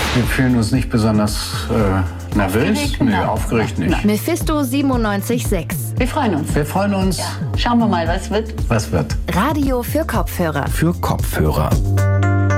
Wir fühlen uns nicht besonders nervös. Aufgeregt nicht. Mephisto 97.6. Wir freuen uns. Wir freuen uns. Ja. Schauen wir mal, was wird. Was wird? Radio für Kopfhörer. Für Kopfhörer.